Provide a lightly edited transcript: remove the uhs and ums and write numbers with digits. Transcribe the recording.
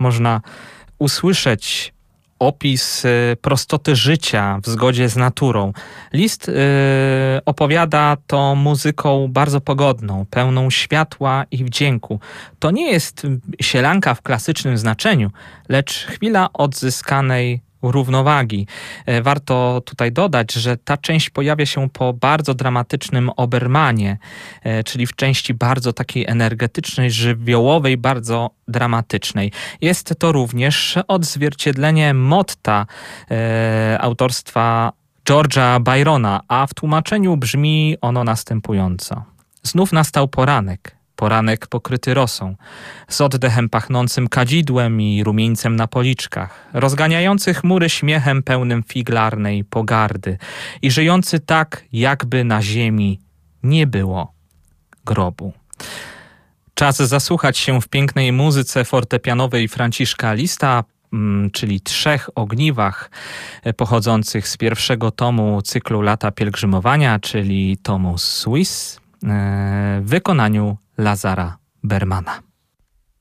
można usłyszeć opis prostoty życia w zgodzie z naturą. List opowiada to muzyką bardzo pogodną, pełną światła i wdzięku. To nie jest sielanka w klasycznym znaczeniu, lecz chwila odzyskanej równowagi. Warto tutaj dodać, że ta część pojawia się po bardzo dramatycznym Obermanie, czyli w części bardzo takiej energetycznej, żywiołowej, bardzo dramatycznej. Jest to również odzwierciedlenie motta autorstwa George'a Byrona, a w tłumaczeniu brzmi ono następująco. Znów nastał poranek. Poranek pokryty rosą, z oddechem pachnącym kadzidłem i rumieńcem na policzkach, rozganiający chmury śmiechem pełnym figlarnej pogardy i żyjący tak, jakby na ziemi nie było grobu. Czas zasłuchać się w pięknej muzyce fortepianowej Franciszka Lista, czyli 3 ogniwach pochodzących z pierwszego tomu cyklu Lata Pielgrzymowania, czyli tomu Swiss, w wykonaniu Lazara Bermana.